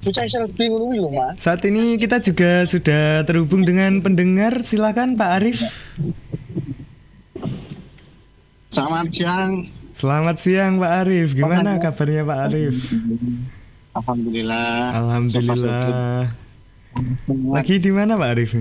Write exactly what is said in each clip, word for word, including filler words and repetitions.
Bocah selfie ngono kuwi lho, Mas. Saat ini kita juga sudah terhubung dengan pendengar. Silakan Pak Arif. Selamat siang. Selamat siang Pak Arif. Gimana kabarnya Pak Arif? Alhamdulillah. Alhamdulillah. Lagi di mana Pak Arif?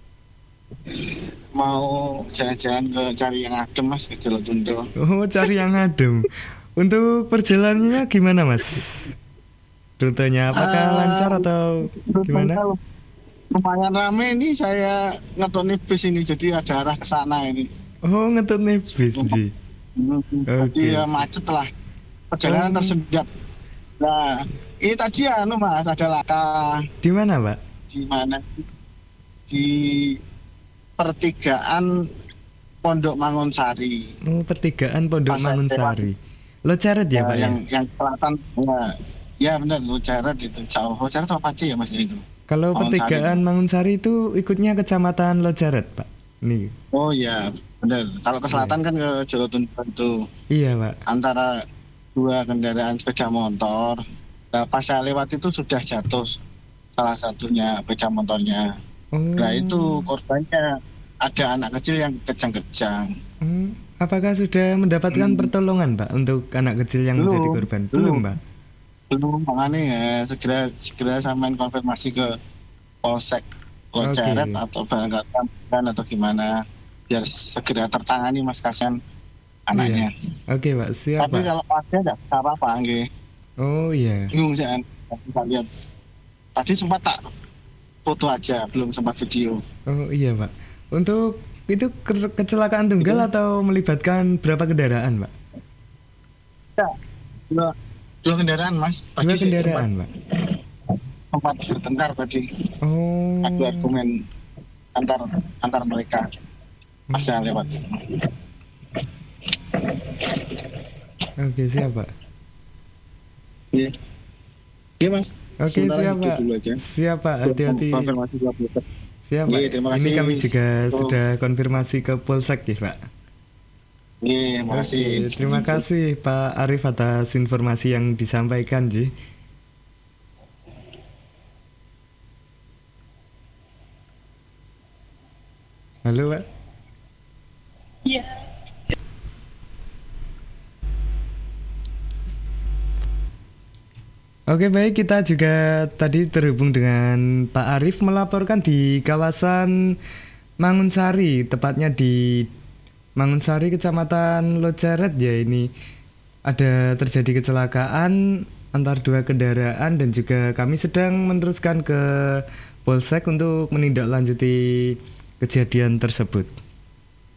Mau jalan-jalan ke cari yang adem, Mas, ke Jolotundo. Oh, cari yang adem. Untuk perjalanannya gimana Mas? Rutenya apakah uh, lancar atau gimana? Lumayan rame ini, saya ngetut bis ini, jadi ada arah ke sana ini. Oh, ngetut bis Ji. Jadi ya, macet lah. Perjalanan oh. tersendat. Nah, ini tadi ya, anu Mas, ada laka. Di mana, Pak? Di mana? Di pertigaan Pondok Mangunsari. Oh, pertigaan Pondok Pasar Mangunsari. Lo caret ya, ya, Pak? Yang ya? yang selatan. Ya, ya benar, lo caret itu. Jauh. Lo caret apa aja ya Mas itu? Kalau pertigaan Mangunsari itu ikutnya kecamatan Lojaret, Pak. Nih. Oh iya, benar. Kalau ke selatan ya. Kan ke Jolotundo itu. Iya, Pak. Antara dua kendaraan sepeda motor. Nah, pas saya lewat itu sudah jatuh salah satunya sepeda motornya. Oh. Nah, itu korbannya ada anak kecil yang kejang-kejang. Hmm. Apakah sudah mendapatkan hmm. pertolongan, Pak, untuk anak kecil yang belum, menjadi korban? Belum, belum Pak. Belum, makanya ya segera segera samain konfirmasi ke Polsek Lojaret okay. atau barangkali atau gimana biar segera tertangani Mas, kasihan anaknya. Iya. Oke, okay, Pak, siap. Tapi Pak. kalau pasnya enggak apa-apa, nggih. Oh iya. Bingung sih, kita lihat. Tadi sempat tak foto aja, belum sempat video. Oh iya, Pak. Untuk itu ke- kecelakaan tunggal itu? Atau melibatkan berapa kendaraan, Pak? Ya, dua, dua kendaraan, Mas. Tadi dua kendaraan, sempat, Pak. Sempat bertengkar tadi. Oh. Adu argumen antar antar mereka. Pas saya lewat. Oke, siap, Pak. Iya. Iya, Mas. Oke, siap, Pak. Siap, Pak. Hati-hati. Siap, Pak. Ye, terima kasih. Ini kami juga oh. sudah konfirmasi ke Polsek ya, Pak. Iya, terima kasih. Oke, terima kasih Pak Arif atas informasi yang disampaikan, Ji. Halo, Pak. Iya. Oke, baik, kita juga tadi terhubung dengan Pak Arif melaporkan di kawasan Mangunsari, tepatnya di Mangunsari, Kecamatan Lojaret ya. Ini ada terjadi kecelakaan antar dua kendaraan dan juga kami sedang meneruskan ke Polsek untuk menindaklanjuti kejadian tersebut.